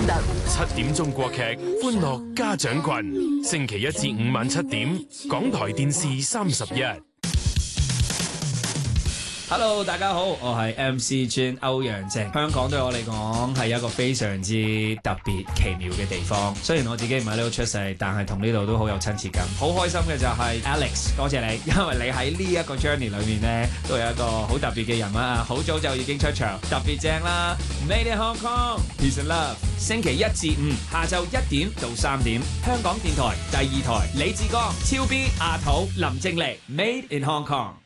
特。 7點鐘國劇歡樂家長群，星期一至五晚7點，港台電視31。 Hello， 大家好，我係 MC Jin 歐陽靖。香港對我嚟講係一個非常之特別奇妙嘅地方。雖然我自己唔喺呢度出世，但係同呢度都好有親切感。好開心嘅就係 Alex， 多謝你，因為你喺呢一個 journey 裏面呢，都有一個好特別嘅人物啊！好早就已經出場，特別正啦。Made in Hong Kong Peace and Love， 星期一至五下晝1點到3點，香港電台第2台，李志剛、超 B、阿土、林正黎 Made in Hong Kong。